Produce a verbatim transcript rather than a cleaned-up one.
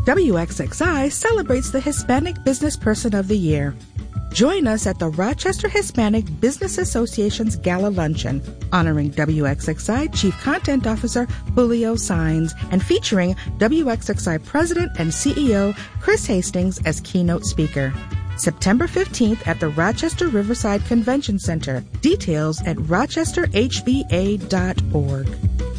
W X X I celebrates the Hispanic Business Person of the Year. Join us at the Rochester Hispanic Business Association's Gala Luncheon, honoring W X X I Chief Content Officer Julio Saenz and featuring W X X I President and C E O Chris Hastings as keynote speaker. September fifteenth at the Rochester Riverside Convention Center. Details at rochester h b a dot org.